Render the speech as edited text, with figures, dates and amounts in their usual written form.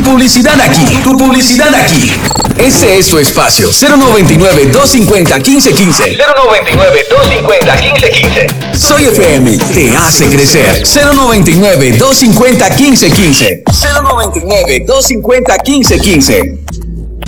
publicidad aquí, tu publicidad aquí. Ese es tu espacio. 099-250-1515. 099-250-1515. Soy FM, te hace crecer. 099-250-1515. 099-250-1515.